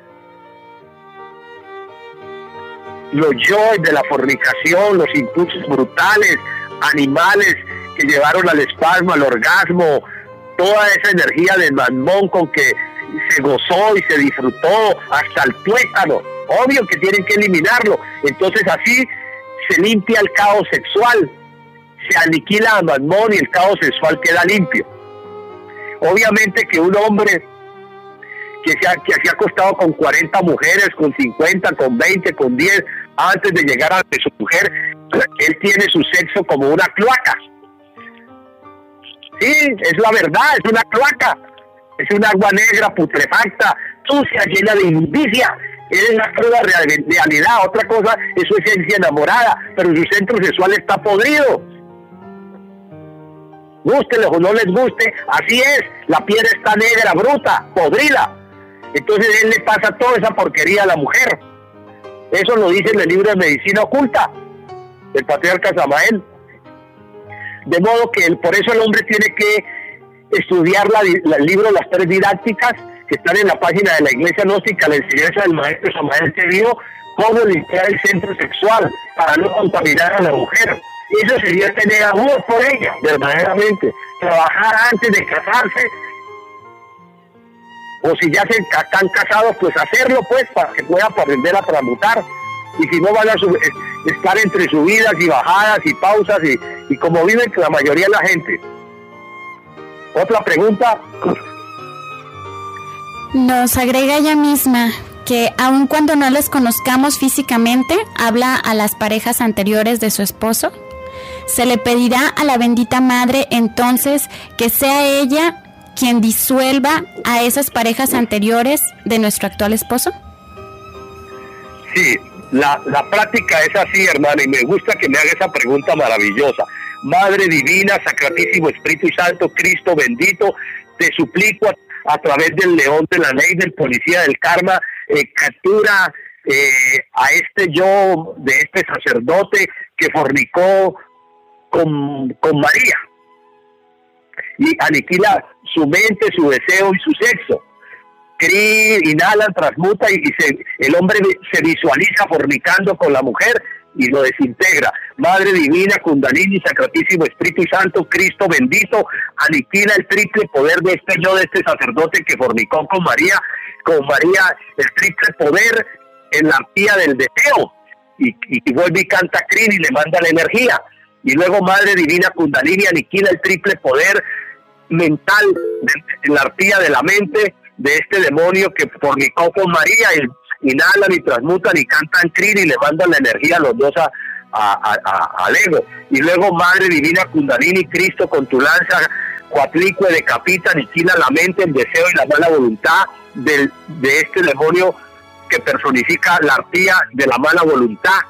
los yoes de la fornicación, los impulsos brutales, animales que llevaron al espasmo, al orgasmo, toda esa energía del mamón con que se gozó y se disfrutó hasta el tuétano. Obvio que tienen que eliminarlo. Entonces así se limpia el caos sexual, se aniquila a mamón y el caos sexual queda limpio. Obviamente que un hombre que se ha acostado con 40 mujeres, con 50, con 20, con 10, antes de llegar a su mujer, él tiene su sexo como una cloaca. Sí, es la verdad, es una cloaca, es un agua negra, putrefacta, sucia, llena de inmundicia. Es la cruda realidad. Otra cosa es su esencia enamorada, pero su centro sexual está podrido. Gústeles o no les guste, así es, la piel está negra, bruta, podrida. Entonces él le pasa toda esa porquería a la mujer. Eso lo dice en el libro de Medicina Oculta del patriarca Samael. De modo que por eso el hombre tiene que estudiar el libro Las 3 didácticas, que están en la página de la Iglesia Gnóstica, la enseñanza del maestro Samael, que dio cómo limpiar el centro sexual para no contaminar a la mujer. Eso sería tener amor por ella, verdaderamente. Trabajar antes de casarse, o si ya están casados, pues hacerlo pues, para que puedan aprender a transmutar. Y si no, van a estar entre subidas y bajadas y pausas y como viven la mayoría de la gente. Otra pregunta. Nos agrega ella misma que aun cuando no les conozcamos físicamente, habla a las parejas anteriores de su esposo. ¿Se le pedirá a la bendita madre entonces que sea ella quien disuelva a esas parejas anteriores de nuestro actual esposo? Sí, la práctica es así, hermana, y me gusta que me haga esa pregunta maravillosa. Madre divina, Sacratísimo Espíritu Santo, Cristo bendito, te suplico a través del león de la ley, del policía del karma, captura a este yo, de este sacerdote que fornicó con María, y aniquila su mente, su deseo y su sexo. Inhala, transmuta y el hombre se visualiza fornicando con la mujer y lo desintegra. Madre divina, Kundalini, Sacratísimo Espíritu Santo, Cristo bendito, aniquila el triple poder de este yo, de este sacerdote que fornicó con María, el triple poder en la arpía del deseo, y vuelve y canta Crin y le manda la energía. Y luego Madre Divina Kundalini aniquila el triple poder mental, la arpía de la mente de este demonio que fornicó con María, y inhalan y transmutan y cantan Kriri y le mandan la energía a los dos al ego. Y luego Madre Divina Kundalini, Cristo con tu lanza cuatlicue decapita, aniquila la mente, el deseo y la mala voluntad de este demonio que personifica la arpía de la mala voluntad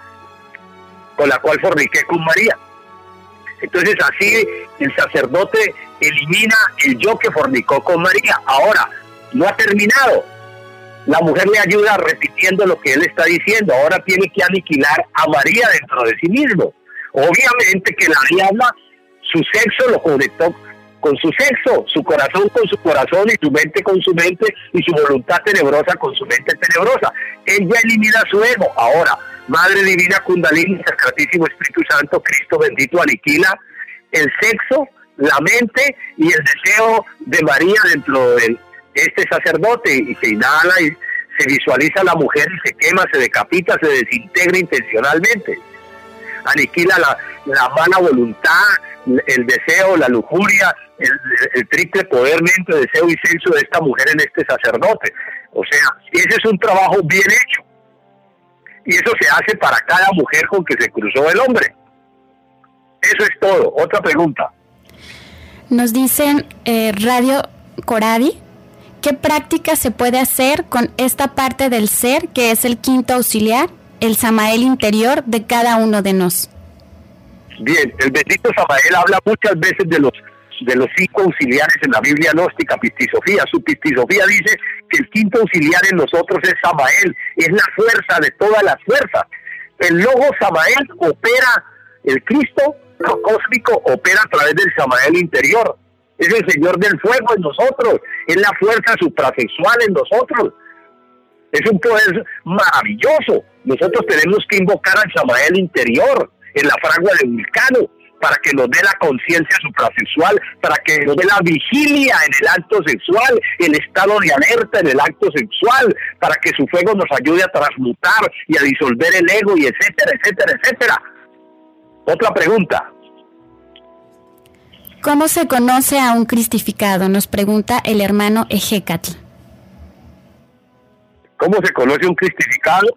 con la cual forniqué con María. Entonces así el sacerdote elimina el yo que fornicó con María. Ahora, no ha terminado. La mujer le ayuda repitiendo lo que él está diciendo. Ahora tiene que aniquilar a María dentro de sí mismo. Obviamente que la diabla, su sexo lo conectó con su sexo, su corazón con su corazón y su mente con su mente y su voluntad tenebrosa con su mente tenebrosa. Ella elimina su ego. Ahora, Madre Divina Kundalini, Sacratísimo Espíritu Santo, Cristo bendito, aniquila el sexo, la mente y el deseo de María dentro de este sacerdote, y se inhala y se visualiza a la mujer y se quema, se decapita, se desintegra intencionalmente. Aniquila la mala voluntad, el deseo, la lujuria, el triple poder, mente, deseo y sexo de esta mujer en este sacerdote. O sea, ese es un trabajo bien hecho. Y eso se hace para cada mujer con que se cruzó el hombre. Eso es todo. Otra pregunta. Nos dicen Radio Coradi, ¿qué práctica se puede hacer con esta parte del ser que es el quinto auxiliar, el Samael interior de cada uno de nos? Bien, el bendito Samael habla muchas veces de los 5 auxiliares en la Biblia gnóstica, Pistisofía. Su Pistisofía dice que el quinto auxiliar en nosotros es Samael, es la fuerza de todas las fuerzas. El logo Samael opera, el Cristo cósmico opera a través del Samael interior. Es el Señor del fuego en nosotros, es la fuerza suprasexual en nosotros. Es un poder maravilloso. Nosotros tenemos que invocar al Samael interior en la fragua de Vulcano, para que nos dé la conciencia suprasexual, para que nos dé la vigilia en el acto sexual, el estado de alerta en el acto sexual, para que su fuego nos ayude a transmutar y a disolver el ego, y etcétera, etcétera, etcétera. Otra pregunta. ¿Cómo se conoce a un cristificado? Nos pregunta el hermano Ejecatl. ¿Cómo se conoce un cristificado?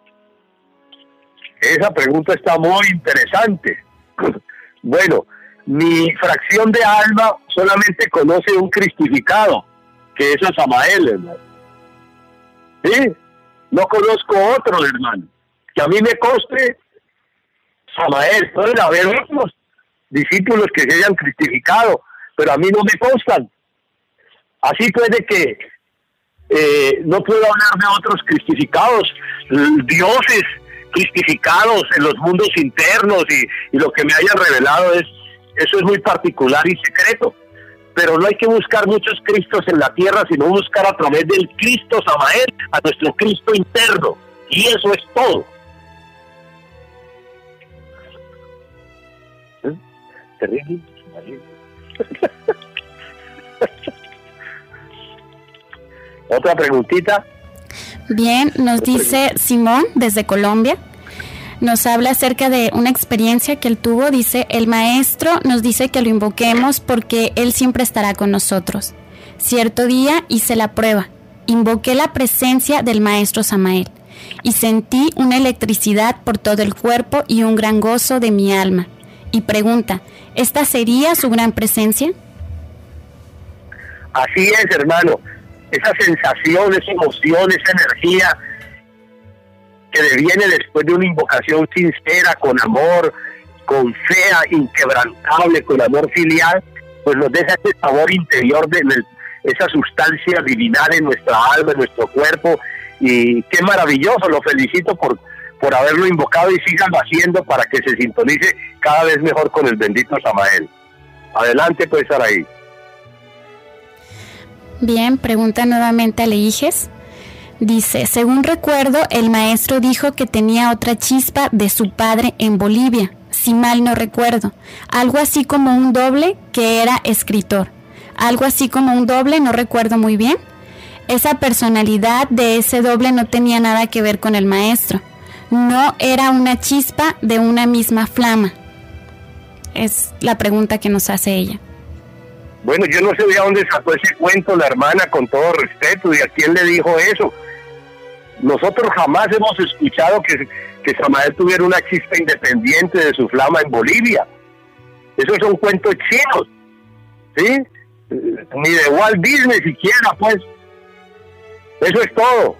Esa pregunta está muy interesante. Bueno, mi fracción de alma solamente conoce un cristificado, que es a Samael, hermano. ¿Sí? No conozco otro, hermano. Que a mí me conste Samael. Pueden haber otros discípulos que se hayan cristificado, pero a mí no me constan. Así puede que no puedo hablar de otros cristificados, dioses cristificados en los mundos internos, y lo que me haya revelado eso es muy particular y secreto. Pero no hay que buscar muchos Cristos en la tierra, sino buscar a través del Cristo Samael a nuestro Cristo interno, y eso es todo. Terrible. Otra preguntita. Bien, nos dice Simón desde Colombia. Nos habla acerca de una experiencia que él tuvo. Dice, el maestro nos dice que lo invoquemos porque él siempre estará con nosotros. Cierto día hice la prueba. Invoqué la presencia del maestro Samael y sentí una electricidad por todo el cuerpo y un gran gozo de mi alma. Y pregunta, ¿esta sería su gran presencia? Así es, hermano. Esa sensación, esa emoción, esa energía que deviene después de una invocación sincera, con amor, con fe inquebrantable, con amor filial, pues nos deja ese sabor interior de esa sustancia divinal en nuestra alma, en nuestro cuerpo, y qué maravilloso. Lo felicito por haberlo invocado, y síganlo haciendo para que se sintonice cada vez mejor con el bendito Samael. Adelante, pues, Saraí. Bien, pregunta nuevamente a Leijes. Dice, según recuerdo, el maestro dijo que tenía otra chispa de su padre en Bolivia, si mal no recuerdo. Algo así como un doble que era escritor. Algo así como un doble, no recuerdo muy bien. Esa personalidad de ese doble no tenía nada que ver con el maestro. No era una chispa de una misma flama. Es la pregunta que nos hace ella. Bueno, yo no sé de dónde sacó ese cuento la hermana, con todo respeto, y a quién le dijo eso. Nosotros jamás hemos escuchado que Samael tuviera una chispa independiente de su flama en Bolivia. Esos son cuentos chinos, ¿sí? Ni de Walt Disney siquiera, pues. Eso es todo.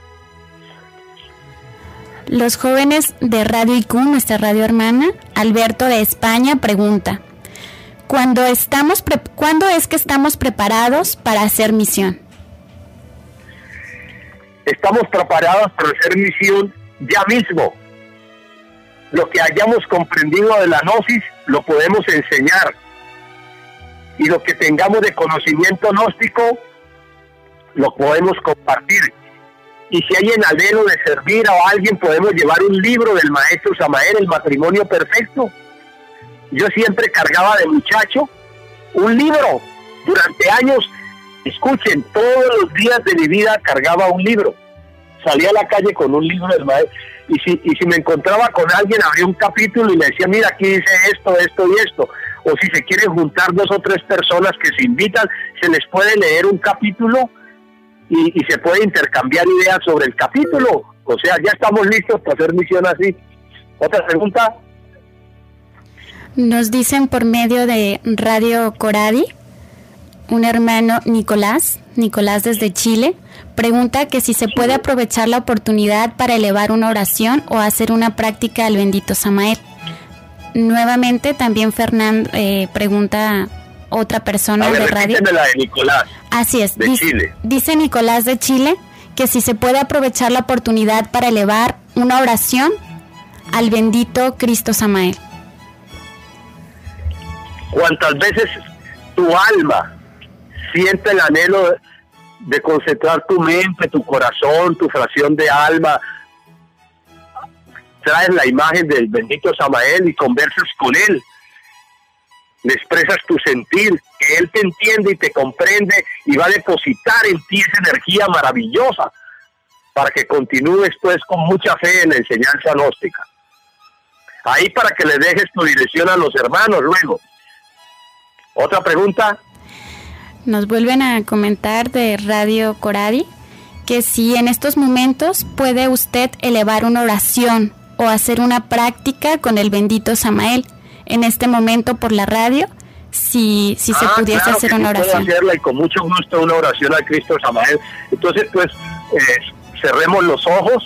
Los jóvenes de Radio IQ, nuestra radio hermana, Alberto de España pregunta: ¿cuándo es que estamos preparados para hacer misión? Estamos preparados para hacer misión ya mismo. Lo que hayamos comprendido de la gnosis lo podemos enseñar, y lo que tengamos de conocimiento gnóstico lo podemos compartir. Y si hay en anhelo de servir a alguien, podemos llevar un libro del maestro Samael, El matrimonio perfecto. Yo siempre cargaba de muchacho un libro. Durante años, escuchen, todos los días de mi vida cargaba un libro. Salía a la calle con un libro del maestro. Y si me encontraba con alguien, abría un capítulo y le decía, mira, aquí dice esto, esto y esto. O si se quieren juntar 2 o 3 personas que se invitan, se les puede leer un capítulo y se puede intercambiar ideas sobre el capítulo. O sea, ya estamos listos para hacer misión así. ¿Otra pregunta? Nos dicen por medio de Radio Coradi, un hermano Nicolás desde Chile, pregunta que si se puede aprovechar la oportunidad para elevar una oración o hacer una práctica al bendito Samael. Nuevamente también Fernando pregunta otra persona de radio. La de Nicolás. Así es, de Chile. Dice Nicolás de Chile que si se puede aprovechar la oportunidad para elevar una oración al bendito Cristo Samael. Cuantas veces tu alma siente el anhelo de concentrar tu mente, tu corazón, tu fracción de alma, traes la imagen del bendito Samael y conversas con él, le expresas tu sentir, que él te entiende y te comprende y va a depositar en ti esa energía maravillosa para que continúes pues con mucha fe en la enseñanza gnóstica. Ahí para que le dejes tu dirección a los hermanos luego. ¿Otra pregunta? Nos vuelven a comentar de Radio Coradi que si en estos momentos puede usted elevar una oración o hacer una práctica con el bendito Samael en este momento por la radio, si se pudiese hacer una oración. Puedo hacerla y con mucho gusto una oración al Cristo Samael. Entonces pues cerremos los ojos,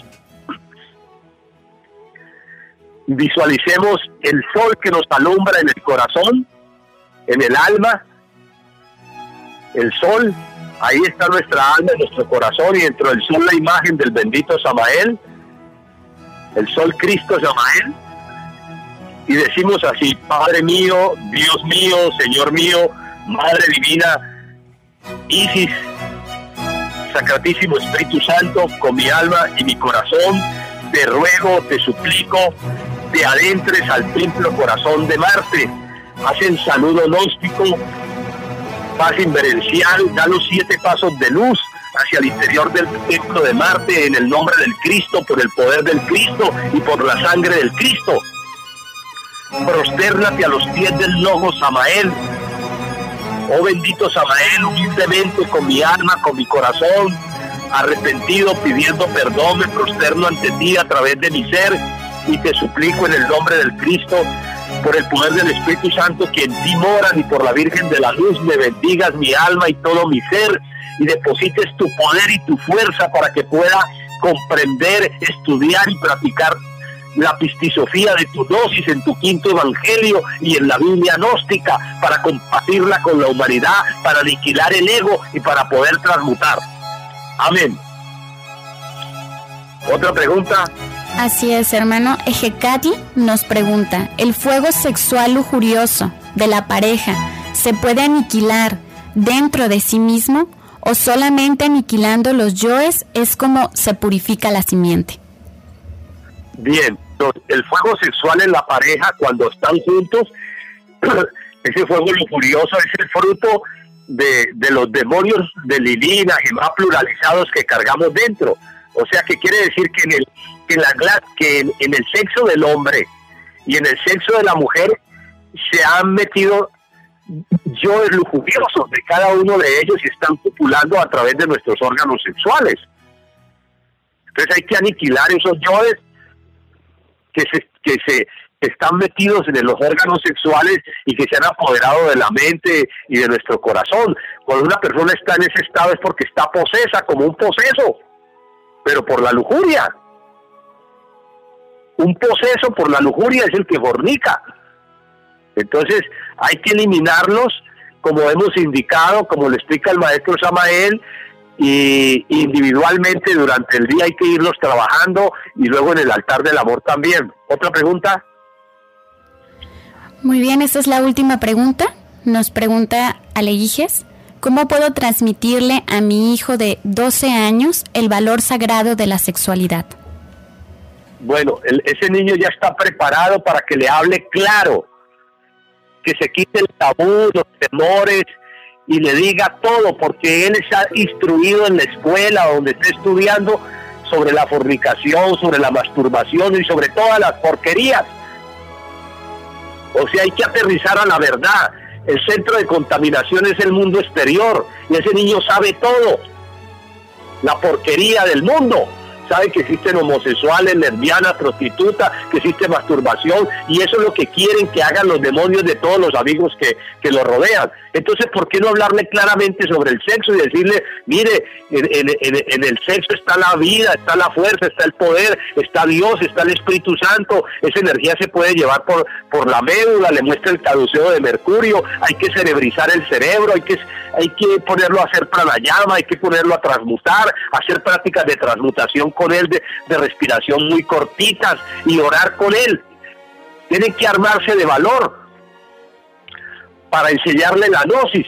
visualicemos el sol que nos alumbra en el corazón, en el alma. El sol, ahí está nuestra alma, nuestro corazón, y dentro del sol la imagen del bendito Samael, el sol Cristo Samael, y decimos así: Padre mío, Dios mío, Señor mío, Madre Divina, Isis, Sacratísimo Espíritu Santo, con mi alma y mi corazón, te ruego, te suplico, te adentres al templo corazón de Marte, haz el saludo gnóstico, paz inverencial, da los 7 pasos de luz hacia el interior del templo de Marte, en el nombre del Cristo, por el poder del Cristo y por la sangre del Cristo. Prostérnate a los pies del Logos Samael. Oh bendito Samael, humildemente con mi alma, con mi corazón, arrepentido, pidiendo perdón, me prosterno ante ti a través de mi ser y te suplico en el nombre del Cristo, por el poder del Espíritu Santo que en ti moran, y por la Virgen de la Luz, me bendigas mi alma y todo mi ser, y deposites tu poder y tu fuerza para que pueda comprender, estudiar y practicar la pistisofía de tu gnosis en tu 5º evangelio y en la Biblia gnóstica, para compartirla con la humanidad, para aniquilar el ego y para poder transmutar. Amén. ¿Otra pregunta? Así es, hermano. Ejecati nos pregunta: ¿el fuego sexual lujurioso de la pareja se puede aniquilar dentro de sí mismo, o solamente aniquilando los yoes es como se purifica la simiente? Bien, el fuego sexual en la pareja cuando están juntos, ese fuego lujurioso es el fruto de los demonios de Lilina y más pluralizados que cargamos dentro. O sea, que quiere decir que en el sexo del hombre y en el sexo de la mujer, se han metido yoes lujuriosos de cada uno de ellos y están copulando a través de nuestros órganos sexuales. Entonces hay que aniquilar esos yoes que se están metidos en los órganos sexuales y que se han apoderado de la mente y de nuestro corazón. Cuando una persona está en ese estado es porque está posesa, como un poseso, pero por la lujuria. Un poseso por la lujuria es el que fornica. Entonces hay que eliminarlos, como hemos indicado, como le explica el maestro Samael, y individualmente durante el día hay que irlos trabajando y luego en el altar del amor también. ¿Otra pregunta? Muy bien, esta es la última pregunta. Nos pregunta Aleguijes: ¿cómo puedo transmitirle a mi hijo de 12 años el valor sagrado de la sexualidad? Bueno, ese niño ya está preparado para que le hable claro, que se quite el tabú, los temores y le diga todo, porque él está instruido en la escuela donde está estudiando sobre la fornicación, sobre la masturbación y sobre todas las porquerías. O sea, hay que aterrizar a la verdad. El centro de contaminación es el mundo exterior y ese niño sabe todo, la porquería del mundo. Sabe que existen homosexuales, lesbianas, prostitutas, que existe masturbación, y eso es lo que quieren que hagan los demonios de todos los amigos que lo rodean. Entonces, ¿por qué no hablarle claramente sobre el sexo y decirle, mire, en el sexo está la vida, está la fuerza, está el poder, está Dios, está el Espíritu Santo, esa energía se puede llevar por la médula, le muestra el caduceo de mercurio, hay que cerebrizar el cerebro, hay que ponerlo a hacer pranayama, hay que ponerlo a transmutar, hacer prácticas de transmutación con él, de respiración muy cortitas y orar con él. Tienen que armarse de valor para enseñarle la gnosis,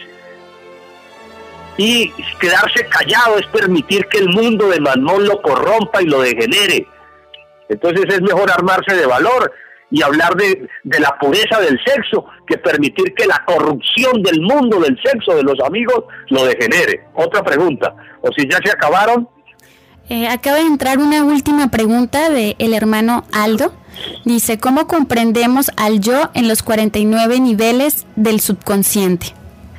y quedarse callado es permitir que el mundo de Mamón lo corrompa y lo degenere. Entonces es mejor armarse de valor y hablar de la pureza del sexo que permitir que la corrupción del mundo del sexo de los amigos lo degenere. Otra pregunta, o si ya se acabaron. Acaba de entrar una última pregunta del hermano Aldo. Dice: ¿cómo comprendemos al yo en los 49 niveles del subconsciente?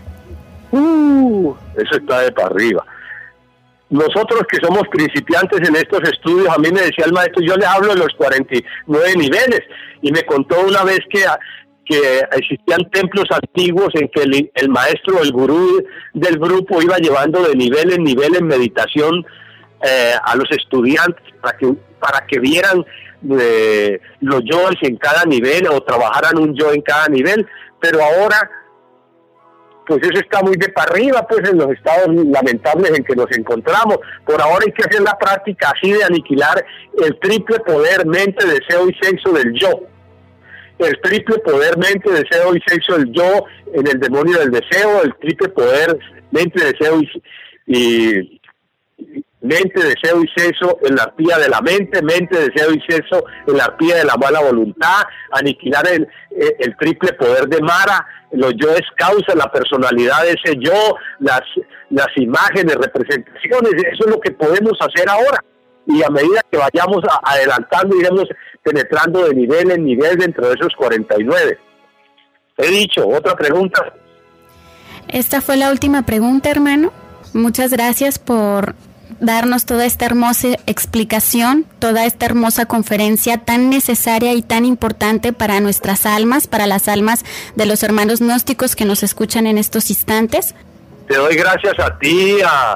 Eso está de para arriba. Nosotros que somos principiantes en estos estudios, a mí me decía el maestro, yo le hablo de los 49 niveles, y me contó una vez que existían templos antiguos en que el maestro, el gurú del grupo iba llevando de nivel en nivel en meditación a los estudiantes para que vieran los yoes en cada nivel o trabajaran un yo en cada nivel, pero ahora pues eso está muy de para arriba, pues en los estados lamentables en que nos encontramos. Por ahora hay que hacer la práctica así de aniquilar el triple poder mente, deseo y sexo del yo. El triple poder mente, deseo y sexo del yo en el demonio del deseo, el triple poder mente, deseo y mente, deseo y sexo en la arpía de la mente, deseo y sexo en la arpía de la mala voluntad, aniquilar el triple poder de Mara, los yoes causa, la personalidad de ese yo, las imágenes, representaciones. Eso es lo que podemos hacer ahora, y a medida que vayamos adelantando iremos penetrando de nivel en nivel dentro de esos 49. He dicho. ¿Otra pregunta? Esta fue la última pregunta, hermano. Muchas gracias por darnos toda esta hermosa explicación, toda esta hermosa conferencia tan necesaria y tan importante para nuestras almas, para las almas de los hermanos gnósticos que nos escuchan en estos instantes. Te doy gracias a ti,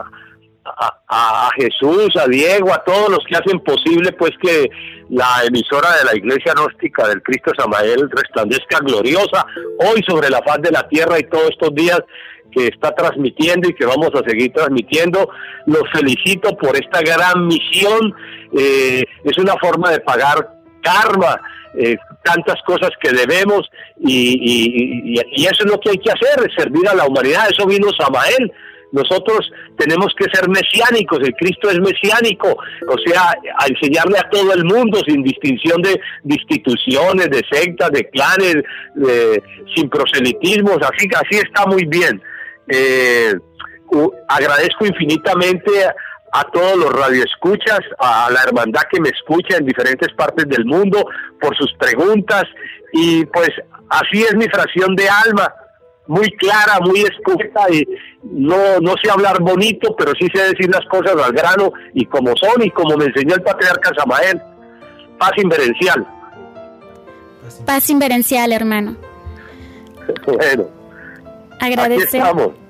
a Jesús, a Diego, a todos los que hacen posible pues que la emisora de la Iglesia Gnóstica del Cristo Samael resplandezca gloriosa hoy sobre la faz de la tierra y todos estos días que está transmitiendo y que vamos a seguir transmitiendo. Los felicito por esta gran misión. Es una forma de pagar karma, tantas cosas que debemos, y eso es lo que hay que hacer, servir a la humanidad. Eso vino Samael. Nosotros tenemos que ser mesiánicos, el Cristo es mesiánico, o sea, a enseñarle a todo el mundo sin distinción de instituciones, de sectas, de clanes, sin proselitismos, así está muy bien. Agradezco infinitamente a todos los radioescuchas, a la hermandad que me escucha en diferentes partes del mundo, por sus preguntas, y pues así es mi fracción de alma, muy clara, muy escueta, y no sé hablar bonito, pero sí sé decir las cosas al grano y como son, y como me enseñó el patriarca Samael. Paz inverencial. Paz inverencial, hermano. Bueno, agradecer. aquí estamos.